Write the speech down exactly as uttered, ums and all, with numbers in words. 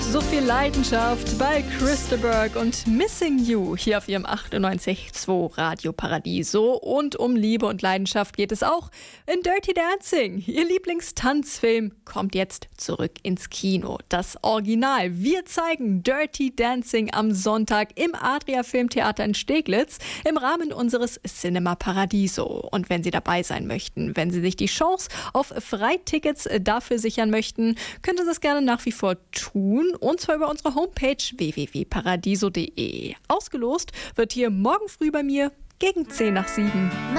So viel Leidenschaft bei Christaberg und Missing You hier auf ihrem achtundneunzig Komma zwei Radio Paradiso. Und um Liebe und Leidenschaft geht es auch in Dirty Dancing. Ihr Lieblingstanzfilm kommt jetzt zurück ins Kino. Das Original. Wir zeigen Dirty Dancing am Sonntag im Adria Filmtheater in Steglitz im Rahmen unseres Cinema Paradiso. Und wenn Sie dabei sein möchten, wenn Sie sich die Chance auf Freitickets dafür sichern möchten, können Sie das gerne nach wie vor tun. Und zwar über unsere Homepage w w w punkt paradiso punkt de. Ausgelost wird hier morgen früh bei mir gegen zehn nach sieben.